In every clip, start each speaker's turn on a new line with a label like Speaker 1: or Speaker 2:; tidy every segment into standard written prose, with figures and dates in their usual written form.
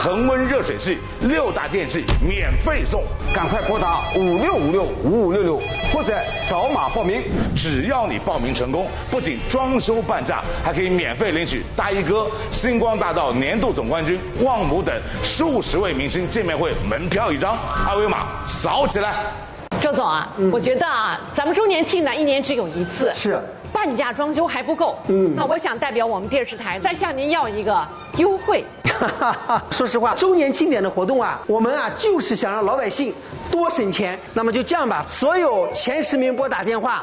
Speaker 1: 恒温热水器、6大电器免费送，
Speaker 2: 赶快拨打56565566或者扫码报名。
Speaker 1: 只要你报名成功，不仅装修半价，还可以免费领取大衣哥、星光大道年度总冠军旺姆等数十位明星见面会门票1张，二维码扫起来。
Speaker 3: 周总啊，我觉得啊，咱们周年庆呢，1年只有1次，
Speaker 4: 是
Speaker 3: 半价装修还不够。那我想代表我们电视台再向您要一个优惠。
Speaker 4: 说实话，周年庆典的活动啊，我们啊就是想让老百姓多省钱。那么就这样吧，所有前10名拨打电话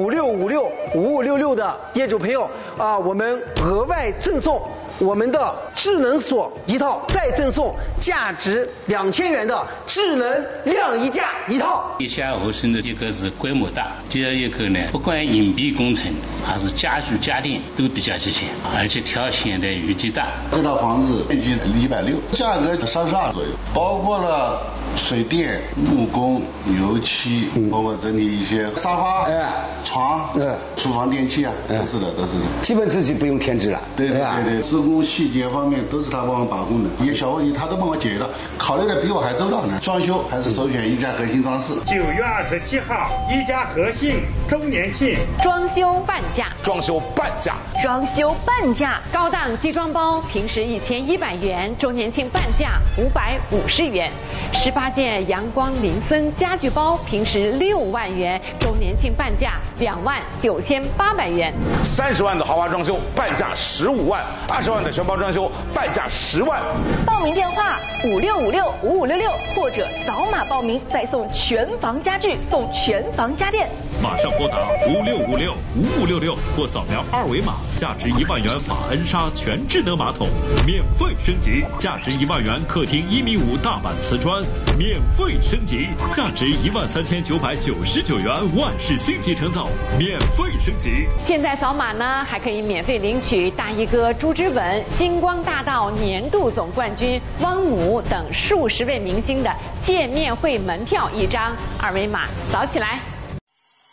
Speaker 4: 56565566的业主朋友啊，我们额外赠送我们的智能锁1套，再赠送价值2000元的智能晾衣架1套。
Speaker 5: 地下合成的一个是规模大，第二一个呢，不管隐蔽工程还是家具家电都比较齐全，而且条线的余地大。
Speaker 6: 这套房子面积160，价格32左右，包括了水电、木工、油漆，包括整理一些沙发、床、厨房电器啊，都是的。
Speaker 2: 基本自己不用添置了。
Speaker 6: 对，施工细节方面都是他帮我把控的，一些小问题他都帮我解决了，考虑的比我还周到呢。装修还是首选一家核心装饰。
Speaker 7: 9月27号，一家核心周年庆，
Speaker 3: 装修半价，
Speaker 1: 装修半价，
Speaker 8: 装修半价，
Speaker 3: 高档机装包平时1100元，周年庆半价550元。18件阳光林森家具包平时6万元，周年庆半价29800元。
Speaker 1: 30万的豪华装修半价15万，20万的全包装修半价10万。
Speaker 8: 报名电话56565566或者扫码报名，再送全房家具，送全房家电。
Speaker 9: 马上拨打56565566或扫描2维码，价值1万元法恩莎全智能马桶免费升级，价值1万元客厅1.5米大板瓷砖免费升级，价值13999元万氏星级成造免费升级。
Speaker 3: 现在扫码呢，还可以免费领取大衣哥朱之文、星光大道年度总冠军汪姆等数十位明星的见面会门票1张，二维码扫起来。